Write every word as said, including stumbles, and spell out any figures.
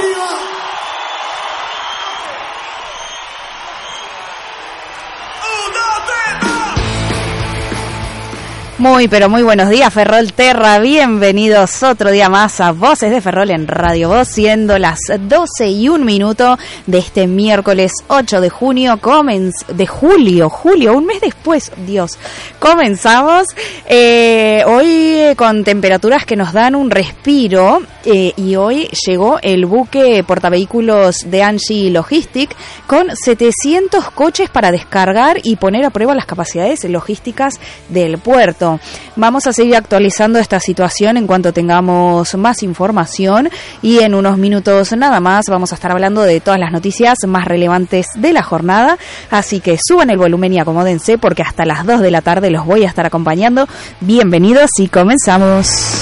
Muy, pero muy buenos días, Ferrolterra. Bienvenidos otro día más a Voces de Ferrol en Radio Voz, siendo las doce y un minuto de este miércoles ocho de junio, comenz- de julio, julio, un mes después, Dios, comenzamos eh, hoy con temperaturas que nos dan un respiro eh, y hoy llegó el buque portavehículos de Angie Logistic con setecientos coches para descargar y poner a prueba las capacidades logísticas del puerto. Vamos a seguir actualizando esta situación en cuanto tengamos más información y en unos minutos nada más vamos a estar hablando de todas las noticias más relevantes de la jornada, así que suban el volumen y acomódense porque hasta las dos de la tarde los voy a estar acompañando. Bienvenidos y comenzamos.